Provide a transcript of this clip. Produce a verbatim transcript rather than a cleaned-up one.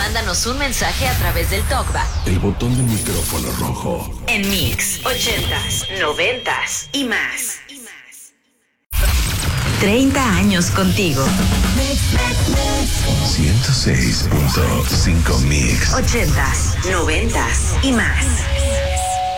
Mándanos un mensaje a través del TalkBack. El botón del micrófono rojo. En Mix, ochentas, noventas y más. treinta años contigo. ciento seis punto cinco Mix. ochentas, noventas y más.